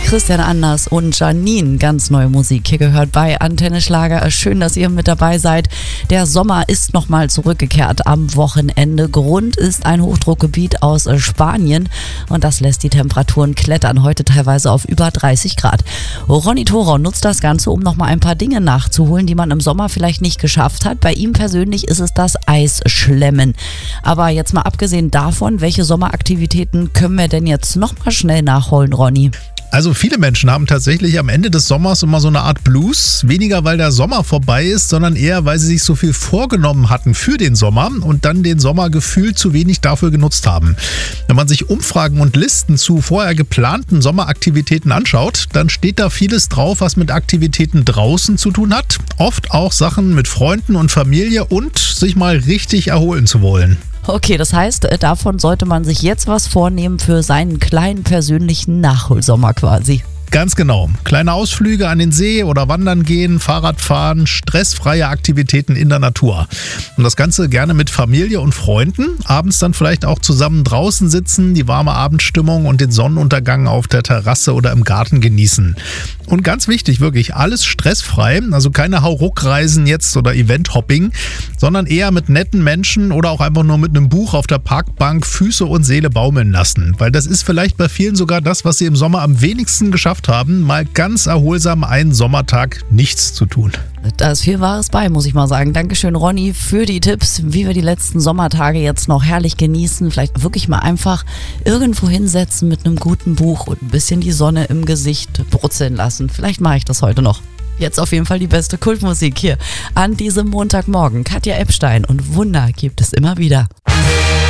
Christian Anders und Janine, ganz neue Musik hier gehört bei Antenne Schlager. Schön, dass ihr mit dabei seid. Der Sommer ist nochmal zurückgekehrt am Wochenende. Grund ist ein Hochdruckgebiet aus Spanien und das lässt die Temperaturen klettern, heute teilweise auf über 30 Grad. Ronny Thorau nutzt das Ganze, um nochmal ein paar Dinge nachzuholen, die man im Sommer vielleicht nicht geschafft hat. Bei ihm persönlich ist es das Eisschlemmen. Aber jetzt mal abgesehen davon, welche Sommeraktivitäten können wir denn jetzt nochmal schnell nachholen, Ronny? Also viele Menschen haben tatsächlich am Ende des Sommers immer so eine Art Blues. Weniger, weil der Sommer vorbei ist, sondern eher, weil sie sich so viel vorgenommen hatten für den Sommer und dann den Sommer gefühlt zu wenig dafür genutzt haben. Wenn man sich Umfragen und Listen zu vorher geplanten Sommeraktivitäten anschaut, dann steht da vieles drauf, was mit Aktivitäten draußen zu tun hat. Oft auch Sachen mit Freunden und Familie und sich mal richtig erholen zu wollen. Okay, das heißt, davon sollte man sich jetzt was vornehmen für seinen kleinen persönlichen Nachholsommer quasi. Ganz genau. Kleine Ausflüge an den See oder wandern gehen, Fahrradfahren, stressfreie Aktivitäten in der Natur. Und das Ganze gerne mit Familie und Freunden. Abends dann vielleicht auch zusammen draußen sitzen, die warme Abendstimmung und den Sonnenuntergang auf der Terrasse oder im Garten genießen. Und ganz wichtig, wirklich alles stressfrei, also keine Hauruck-Reisen jetzt oder Event-Hopping, sondern eher mit netten Menschen oder auch einfach nur mit einem Buch auf der Parkbank Füße und Seele baumeln lassen. Weil das ist vielleicht bei vielen sogar das, was sie im Sommer am wenigsten geschafft haben, mal ganz erholsam einen Sommertag nichts zu tun. Da ist viel Wahres bei, muss ich mal sagen. Dankeschön, Ronny, für die Tipps, wie wir die letzten Sommertage jetzt noch herrlich genießen. Vielleicht wirklich mal einfach irgendwo hinsetzen mit einem guten Buch und ein bisschen die Sonne im Gesicht brutzeln lassen. Vielleicht mache ich das heute noch. Jetzt auf jeden Fall die beste Kultmusik hier an diesem Montagmorgen. Katja Epstein und Wunder gibt es immer wieder.